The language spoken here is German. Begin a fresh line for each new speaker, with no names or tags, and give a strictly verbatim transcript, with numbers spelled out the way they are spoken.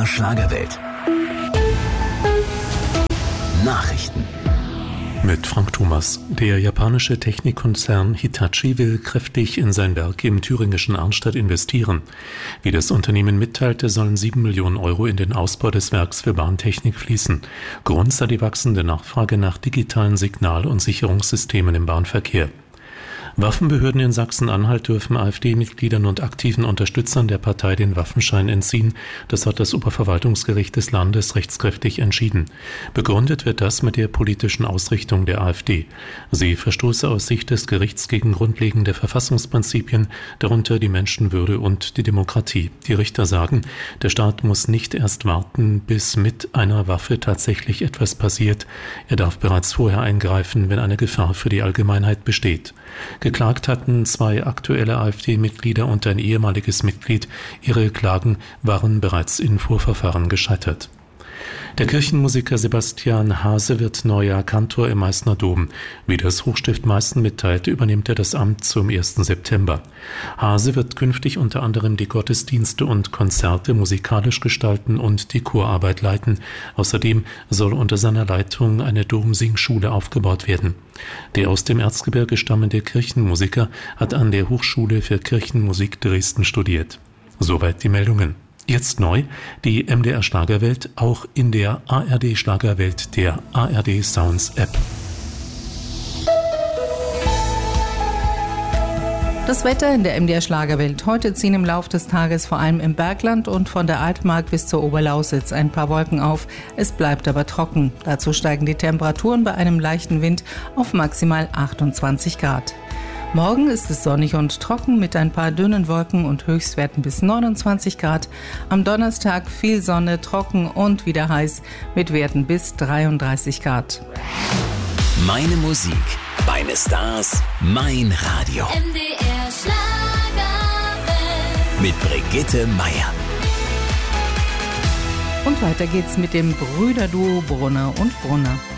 der Schlagerwelt. Nachrichten.
Mit Frank Thomas. Der japanische Technikkonzern Hitachi will kräftig in sein Werk im thüringischen Arnstadt investieren. Wie das Unternehmen mitteilte, sollen sieben Millionen Euro in den Ausbau des Werks für Bahntechnik fließen. Grund sei die wachsende Nachfrage nach digitalen Signal- und Sicherungssystemen im Bahnverkehr. Waffenbehörden in Sachsen-Anhalt dürfen AfD-Mitgliedern und aktiven Unterstützern der Partei den Waffenschein entziehen. Das hat das Oberverwaltungsgericht des Landes rechtskräftig entschieden. Begründet wird das mit der politischen Ausrichtung der AfD. Sie verstoße aus Sicht des Gerichts gegen grundlegende Verfassungsprinzipien, darunter die Menschenwürde und die Demokratie. Die Richter sagen, der Staat muss nicht erst warten, bis mit einer Waffe tatsächlich etwas passiert. Er darf bereits vorher eingreifen, wenn eine Gefahr für die Allgemeinheit besteht. Geklagt hatten zwei aktuelle AfD-Mitglieder und ein ehemaliges Mitglied. Ihre Klagen waren bereits in Vorverfahren gescheitert. Der Kirchenmusiker Sebastian Hase wird neuer Kantor im Meißner Dom. Wie das Hochstift Meißen mitteilte, übernimmt er das Amt zum ersten September. Hase wird künftig unter anderem die Gottesdienste und Konzerte musikalisch gestalten und die Chorarbeit leiten. Außerdem soll unter seiner Leitung eine Domsingschule aufgebaut werden. Der aus dem Erzgebirge stammende Kirchenmusiker hat an der Hochschule für Kirchenmusik Dresden studiert. Soweit die Meldungen. Jetzt neu, die M D R Schlagerwelt auch in der A R D Schlagerwelt der A R D Sounds App.
Das Wetter in der M D R Schlagerwelt. Heute ziehen im Lauf des Tages vor allem im Bergland und von der Altmark bis zur Oberlausitz ein paar Wolken auf. Es bleibt aber trocken. Dazu steigen die Temperaturen bei einem leichten Wind auf maximal achtundzwanzig Grad. Morgen ist es sonnig und trocken mit ein paar dünnen Wolken und Höchstwerten bis neunundzwanzig Grad. Am Donnerstag viel Sonne, trocken und wieder heiß mit Werten bis dreiunddreißig Grad.
Meine Musik, meine Stars, mein Radio.
M D R Schlagerwelt.
Mit Brigitte Meier.
Und weiter geht's mit dem Brüderduo Brunner und Brunner.